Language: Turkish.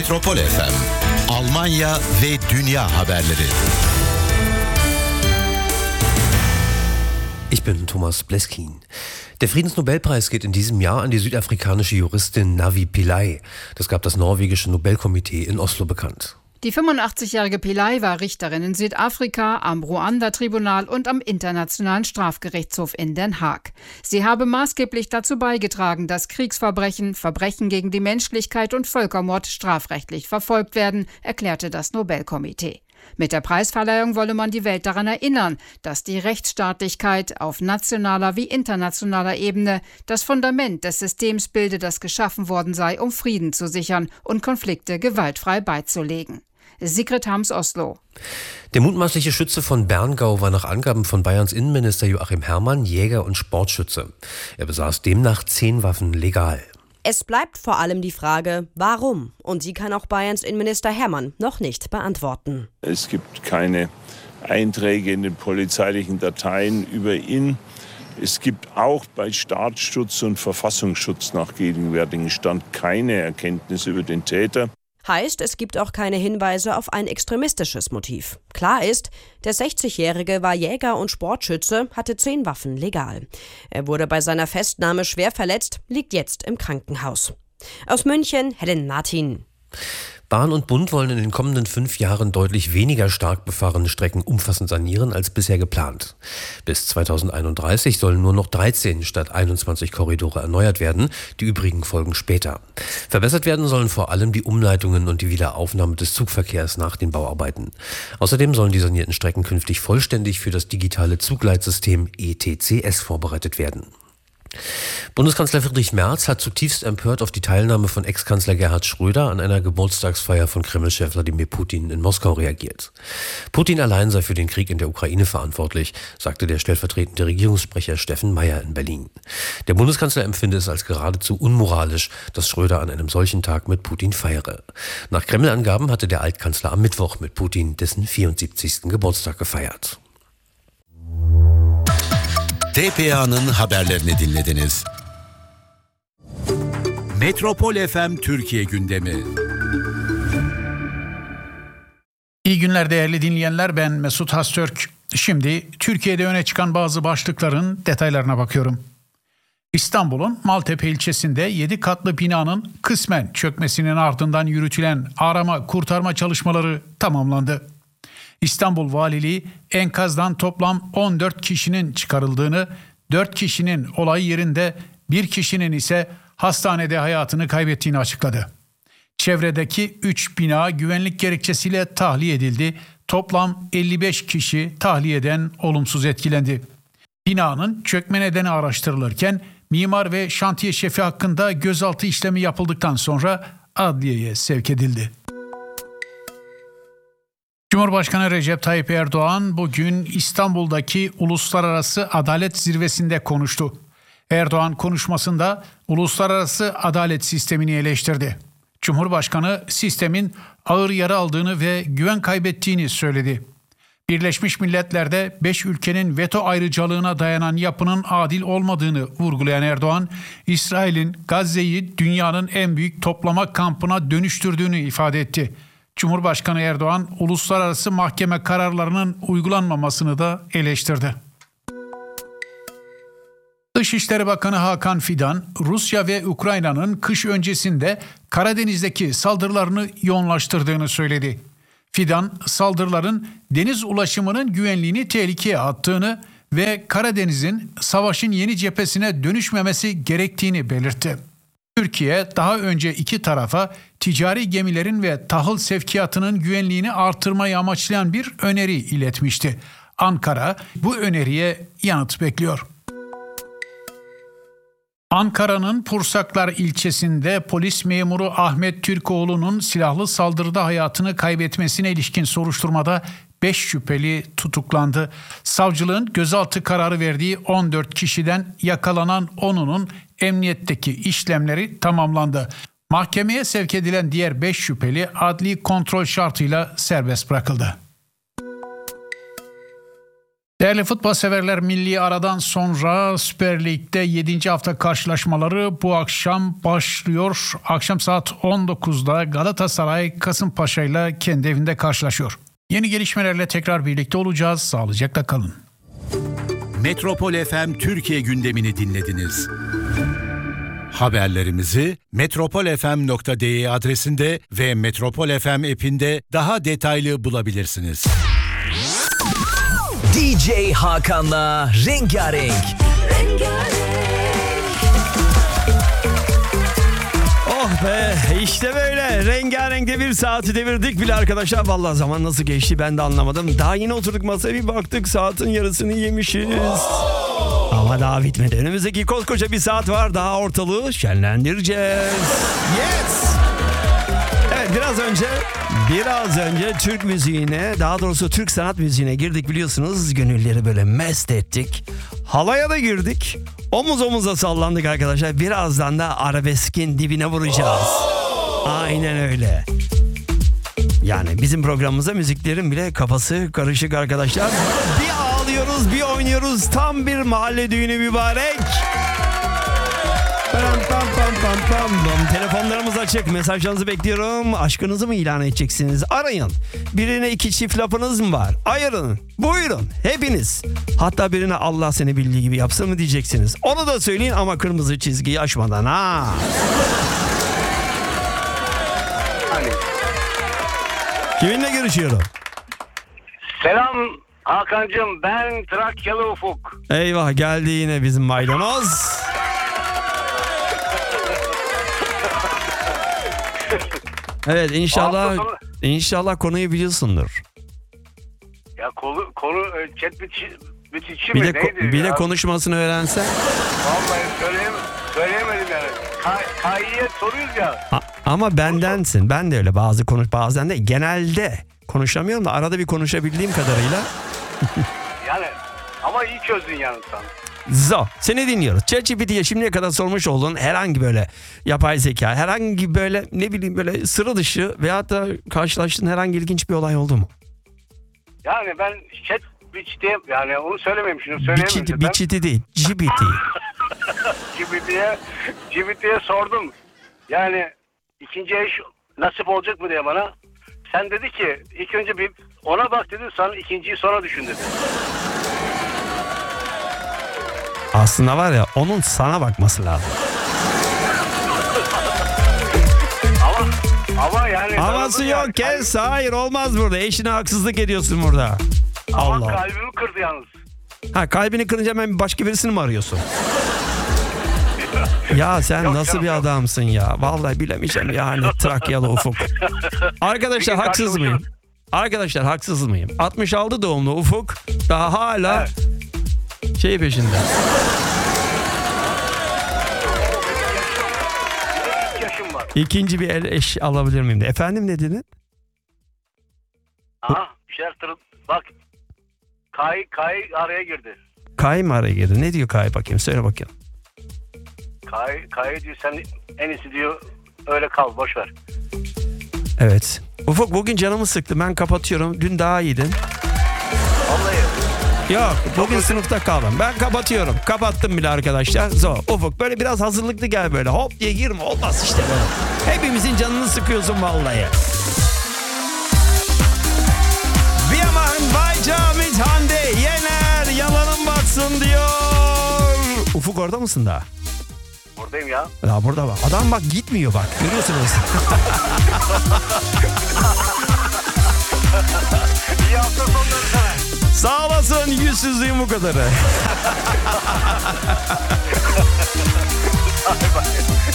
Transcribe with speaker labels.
Speaker 1: Metropol FM, Almanya ve dünya haberleri.
Speaker 2: Ich bin Thomas Bleskin. Der Friedensnobelpreis geht in diesem Jahr an die südafrikanische Juristin Navi Pillay. Das gab das norwegische Nobelkomitee in Oslo bekannt.
Speaker 3: Die 85-jährige Pillay war Richterin in Südafrika, am Ruanda-Tribunal und am Internationalen Strafgerichtshof in Den Haag. Sie habe maßgeblich dazu beigetragen, dass Kriegsverbrechen, Verbrechen gegen die Menschlichkeit und Völkermord strafrechtlich verfolgt werden, erklärte das Nobelkomitee. Mit der Preisverleihung wolle man die Welt daran erinnern, dass die Rechtsstaatlichkeit auf nationaler wie internationaler Ebene das Fundament des Systems bilde, das geschaffen worden sei, um Frieden zu sichern und Konflikte gewaltfrei beizulegen. Sigrid Harms, Oslo.
Speaker 2: Der mutmaßliche Schütze von Berngau war nach Angaben von Bayerns Innenminister Joachim Herrmann Jäger und Sportschütze. Er besaß demnach 10 Waffen legal.
Speaker 4: Es bleibt vor allem die Frage, warum? Und die kann auch Bayerns Innenminister Herrmann noch nicht beantworten.
Speaker 5: Es gibt keine Einträge in den polizeilichen Dateien über ihn. Es gibt auch bei Staatsschutz und Verfassungsschutz nach gegenwärtigem Stand keine Erkenntnis über den Täter.
Speaker 4: Heißt, es gibt auch keine Hinweise auf ein extremistisches Motiv. Klar ist, der 60-Jährige war Jäger und Sportschütze, hatte 10 Waffen legal. Er wurde bei seiner Festnahme schwer verletzt, liegt jetzt im Krankenhaus. Aus München, Helen Martin.
Speaker 2: Bahn und Bund wollen in den kommenden 5 Jahren deutlich weniger stark befahrene Strecken umfassend sanieren als bisher geplant. Bis 2031 sollen nur noch 13 statt 21 Korridore erneuert werden, die übrigen folgen später. Verbessert werden sollen vor allem die Umleitungen und die Wiederaufnahme des Zugverkehrs nach den Bauarbeiten. Außerdem sollen die sanierten Strecken künftig vollständig für das digitale Zugleitsystem ETCS vorbereitet werden. Bundeskanzler Friedrich Merz hat zutiefst empört auf die Teilnahme von Ex-Kanzler Gerhard Schröder an einer Geburtstagsfeier von Kreml-Chef Wladimir Putin in Moskau reagiert. Putin allein sei für den Krieg in der Ukraine verantwortlich, sagte der stellvertretende Regierungssprecher Steffen Meyer in Berlin. Der Bundeskanzler empfinde es als geradezu unmoralisch, dass Schröder an einem solchen Tag mit Putin feiere. Nach Kreml-Angaben hatte der Altkanzler am Mittwoch mit Putin dessen 74. Geburtstag gefeiert.
Speaker 1: TPA'nın haberlerini dinlediniz. Metropol FM Türkiye gündemi.
Speaker 6: İyi günler değerli dinleyenler, ben Mesut Hastürk. Şimdi Türkiye'de öne çıkan bazı başlıkların detaylarına bakıyorum. İstanbul'un Maltepe ilçesinde 7 katlı binanın kısmen çökmesinin ardından yürütülen arama kurtarma çalışmaları tamamlandı. İstanbul Valiliği enkazdan toplam 14 kişinin çıkarıldığını, 4 kişinin olay yerinde, 1 kişinin ise hastanede hayatını kaybettiğini açıkladı. Çevredeki 3 bina güvenlik gerekçesiyle tahliye edildi. Toplam 55 kişi tahliyeden olumsuz etkilendi. Binanın çökme nedeni araştırılırken mimar ve şantiye şefi hakkında gözaltı işlemi yapıldıktan sonra adliyeye sevk edildi. Cumhurbaşkanı Recep Tayyip Erdoğan bugün İstanbul'daki Uluslararası Adalet Zirvesi'nde konuştu. Erdoğan konuşmasında uluslararası adalet sistemini eleştirdi. Cumhurbaşkanı sistemin ağır yara aldığını ve güven kaybettiğini söyledi. Birleşmiş Milletler'de 5 ülkenin veto ayrıcalığına dayanan yapının adil olmadığını vurgulayan Erdoğan, İsrail'in Gazze'yi dünyanın en büyük toplama kampına dönüştürdüğünü ifade etti. Cumhurbaşkanı Erdoğan, uluslararası mahkeme kararlarının uygulanmamasını da eleştirdi. Dışişleri Bakanı Hakan Fidan, Rusya ve Ukrayna'nın kış öncesinde Karadeniz'deki saldırılarını yoğunlaştırdığını söyledi. Fidan, saldırıların deniz ulaşımının güvenliğini tehlikeye attığını ve Karadeniz'in savaşın yeni cephesine dönüşmemesi gerektiğini belirtti. Türkiye daha önce 2 tarafa ticari gemilerin ve tahıl sevkiyatının güvenliğini artırmayı amaçlayan bir öneri iletmişti. Ankara bu öneriye yanıt bekliyor. Ankara'nın Pursaklar ilçesinde polis memuru Ahmet Türkoğlu'nun silahlı saldırıda hayatını kaybetmesine ilişkin soruşturmada 5 şüpheli tutuklandı. Savcılığın gözaltı kararı verdiği 14 kişiden yakalanan 10'unun emniyetteki işlemleri tamamlandı. Mahkemeye sevk edilen diğer 5 şüpheli adli kontrol şartıyla serbest bırakıldı. Değerli futbol severler, milli aradan sonra Süper Lig'de 7. hafta karşılaşmaları bu akşam başlıyor. Akşam saat 19'da Galatasaray Kasımpaşa ile kendi evinde karşılaşıyor. Yeni gelişmelerle tekrar birlikte olacağız. Sağlıcakla kalın.
Speaker 1: Metropol FM Türkiye gündemini dinlediniz. Haberlerimizi metropolfm.de adresinde ve Metropol FM app'inde daha detaylı bulabilirsiniz.
Speaker 7: DJ Hakan'la Rengarenk.
Speaker 8: Oh be, işte böyle rengarenkte bir saati devirdik bile arkadaşlar. Vallahi zaman nasıl geçti ben de anlamadım. Daha yeni oturduk masaya, bir baktık saatin yarısını yemişiz. Ama daha bitmedi. Önümüzdeki koskoca bir saat var, daha ortalığı şenlendireceğiz. Yes! Evet, biraz önce Türk müziğine, daha doğrusu Türk sanat müziğine girdik biliyorsunuz. Gönülleri böyle mest ettik. Halaya da girdik. Omuz omuza sallandık arkadaşlar. Birazdan da arabeskin dibine vuracağız. Aynen öyle. Yani bizim programımıza müziklerin bile kafası karışık arkadaşlar. Bir ağlıyoruz, bir oynuyoruz. Tam bir mahalle düğünü mübarek. Telefonlarımız açık. Mesajlarınızı bekliyorum. Aşkınızı mı ilan edeceksiniz? Arayın. Birine 2 çift lafınız mı var? Ayırın. Buyurun. Hepiniz. Hatta birine Allah seni bildiği gibi yapsın mı diyeceksiniz. Onu da söyleyin ama kırmızı çizgiyi aşmadan ha. Kiminle görüşüyorum?
Speaker 9: Selam Hakan'cığım, ben Trakyalı Ufuk.
Speaker 8: Eyvah, geldi yine bizim maydanoz. Evet, inşallah konuyu biliyorsundur.
Speaker 9: Ya konu chat bitişi mi neydi?
Speaker 8: Bir de konuşmasını öğrensen.
Speaker 9: Vallahi söyleyemedim yani. Kayı'ya soruyoruz ya.
Speaker 8: Ama bendensin. Ben de öyle, bazen de genelde konuşamıyorum da arada bir konuşabildiğim kadarıyla.
Speaker 9: Yani ama iyi çözdün yani sen.
Speaker 8: Seni dinliyoruz. ChatGPT'ye şimdiye kadar sormuş olduğun herhangi böyle yapay zeka, herhangi böyle ne bileyim böyle sıra dışı veyahut da karşılaştığın herhangi ilginç bir olay oldu mu?
Speaker 9: Yani ben ChatGPT'ye, yani onu söylemeyeyim şimdi,
Speaker 8: GPT değil, GPT.
Speaker 9: GPT'ye sordum. Yani ikinci eş nasip olacak mı diye bana. Sen dedi ki ilk önce bir ona bak dedi, sonra ikinciyi sonra düşün dedi.
Speaker 8: Aslında var ya, onun sana bakması lazım.
Speaker 9: Ama yani...
Speaker 8: Havası yok kes. Hayır, olmaz burada. Eşine haksızlık ediyorsun burada.
Speaker 9: Ama
Speaker 8: Allah.
Speaker 9: kalbimi kırdı yalnız.
Speaker 8: Ha, kalbini kırınca hemen başka birisini mi arıyorsun? Ya sen
Speaker 9: yok,
Speaker 8: nasıl bir adamsın ya? Vallahi bilemeyeceğim yani, Trakyalı Ufuk. Arkadaşlar haksız mıyım? 66 doğumlu Ufuk daha hala peşinde.
Speaker 9: Yaşım var.
Speaker 8: İkinci bir eş alabilir miyim de? Efendim, ne dedin?
Speaker 9: Aha, bak. Kay araya girdi.
Speaker 8: Kay mı araya girdi? Ne diyor Kay bakayım? Söyle bakayım.
Speaker 9: Kay diyor, sen en iyisi diyor öyle kal, boş ver.
Speaker 8: Evet. Ufuk, bugün canımı sıktı. Ben kapatıyorum. Dün daha iyiydin.
Speaker 9: Vallahi.
Speaker 8: Yok, bugün sınıfta kaldım. Ben kapatıyorum. Kapattım bile arkadaşlar. Ufuk, böyle biraz hazırlıklı gel böyle. Hop diye girme. Olmaz işte böyle. Hepimizin canını sıkıyorsun vallahi. Biyaman Bay Camit Hande Yener yalanın batsın diyor. Ufuk, orada mısın daha?
Speaker 9: Buradayım ya.
Speaker 8: Ya burada bak. Adam bak gitmiyor bak. Görüyorsunuz.
Speaker 9: İyi hafta sonları sana.
Speaker 8: Sağ olasın, yüzsüzlüğün bu kadarı.